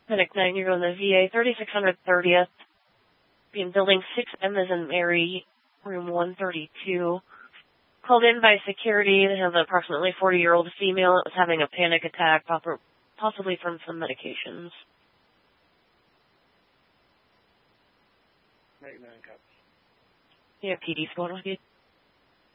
Medic 9, you're on the VA 3600 30th. In building 6M as in Mary, room 132. Called in by security. They have an approximately 40-year-old female that was having a panic attack, possibly from some medications. Medic 9, copy. Yeah, PD's going with you.